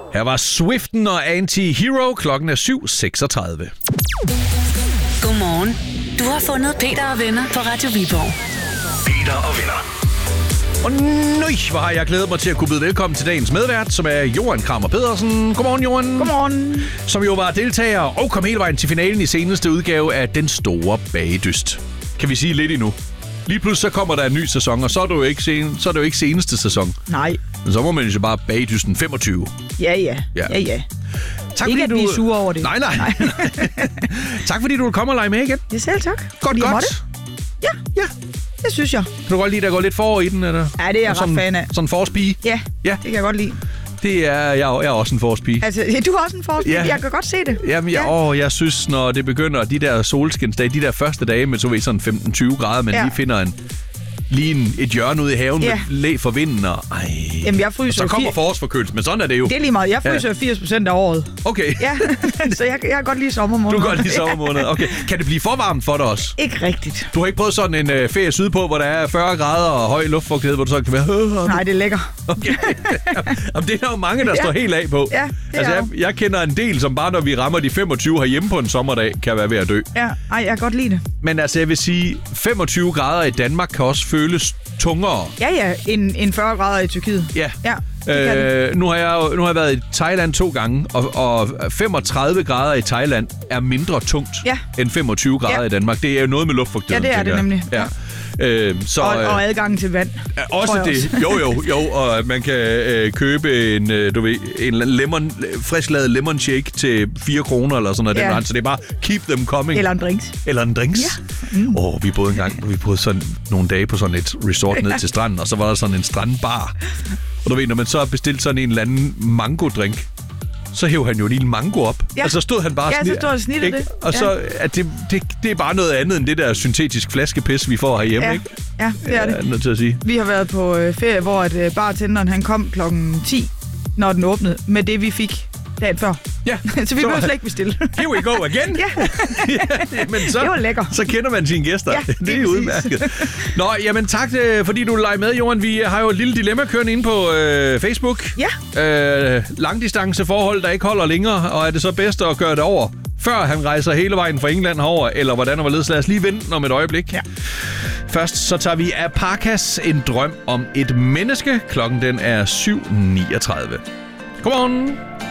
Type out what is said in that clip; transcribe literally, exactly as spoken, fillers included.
Her var Swiften og Anti-Hero. Klokken er syv seksogtredive. Godmorgen. Du har fundet Peter og venner på Radio Viborg. Peter og venner. Og nøj, hvor har jeg glædet mig til at kunne byde velkommen til dagens medvært, som er Johan Kramer Pedersen. Godmorgen, Johan. Godmorgen. Som jo var deltager og kom hele vejen til finalen i seneste udgave af Den Store Bagedyst. Kan vi sige lidt endnu? Lige pludselig så kommer der en ny sæson, og så er det jo ikke, sen, så er det jo ikke seneste sæson. Nej. Men så må man jo bare Bagedysten femogtyve. Ja, ja. Ja, ja. ja. Tak, ikke fordi at du... blive sure over det. Nej, nej. nej. Tak fordi du vil komme og lege med igen. Ja, selv tak. Godt, godt. Ja, ja. Det synes jeg. Kan du godt lide, at der går lidt forår i den? Eller? Ja, det er jeg sådan, ret fan af. Sådan en forårspige? Ja, ja, det kan jeg godt lide. Det er, jeg, jeg er også en forårspige. Altså, du er også en forårspige? Ja. Jeg kan godt se det. Jamen, jeg, ja. åh, jeg synes, når det begynder, de der solskinsdage, de der første dage med så ved sådan femten tyve grader, man ja. lige finder en... Lige en, et hjørne ude i haven ja. med læ for vinden, og ej. Jamen, jeg fryser... Og så kommer forårsforkølelse, men sådan er det jo. Det er lige meget. Jeg fryser ja. firs procent af året. Okay. Ja, så jeg, jeg kan godt lide sommermåneder. Du kan godt lide sommermåneder. Okay. Kan det blive for varmt for dig også? Ikke rigtigt. Du har ikke prøvet sådan en øh, ferie sydpå, hvor der er fyrre grader og høj luftfugtighed, hvor du så kan være... Nej, det er lækker. Okay. Jamen, det er jo mange, der ja. står helt af på. Ja, det altså, jeg, jeg kender en del, som bare når vi rammer de femogtyve herhjemme på en sommerdag, kan være ved at dø. Ja, ej, jeg kan godt lide det. Men altså, jeg vil sige, femogtyve grader i Danmark kan også føles tungere. Ja, ja, end, end fyrre grader i Tyrkiet. Ja. Ja. Øh, nu, har jeg, nu har jeg været i Thailand to gange, og, og femogtredive grader i Thailand er mindre tungt ja. end femogtyve grader ja. i Danmark. Det er jo noget med luftfugtighed. Ja, det er det nemlig. Ja. Øh, så, og, og adgangen til vand. Også det. Også. Jo, jo, jo. Og man kan øh, købe en, øh, du ved, en lemon, frisk lavet lemon shake til fire kroner eller sådan noget. Ja. Den, så det er bare keep them coming. Eller en drinks. Eller en drinks. Ja. Mm. Oh, vi boede en gang, vi boede sådan nogle dage på sådan et resort ned til stranden, og så var der sådan en strandbar. Og du ved, når man så bestilte sådan en eller anden mango-drink, så hævde han jo en lille mango op. Ja. Og så stod han bare ja, snit, så stod han snittet det. Og ja. så, at det, det, det er bare noget andet end det der syntetisk flaskepis, vi får herhjemme, ja. ikke? Ja, det er det. Jeg er nødt til at sige. Vi har været på øh, ferie, hvor at, øh, bartenderen han kom klokken ti, når den åbnede, med det vi fik dagen før. Ja. Så vi behøver slet ikke bestille. Here we go again. Ja. ja men så, det var lækker. Så kender man sine gæster. Ja, det er udmærket. Nå, jamen tak, fordi du leger med, Johan. Vi har jo et lille dilemma kørende inde på øh, Facebook. Ja. Øh, langdistanceforhold, der ikke holder længere, og er det så bedst at gøre det over, før han rejser hele vejen fra England herover, eller hvordan og hvorledes? Lad os lige vente om et øjeblik. Ja. Først så tager vi Apakas En drøm om et menneske. Klokken den er syv niogtredive. Godmorgen.